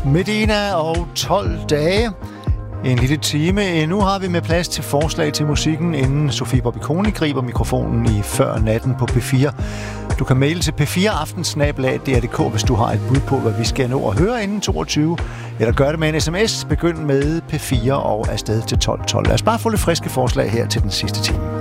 Medina og 12 dage. En lille time endnu har vi med plads til forslag til musikken, inden Sofie Bobby-Kone griber mikrofonen i Før Natten på P4. Du kan maile til p4aften@dr.dk, hvis du har et bud på, hvad vi skal nå at høre inden 22. Eller gør det med en sms. Begynd med P4 og afsted til 12.12. Lad os bare få lidt friske forslag her til den sidste time.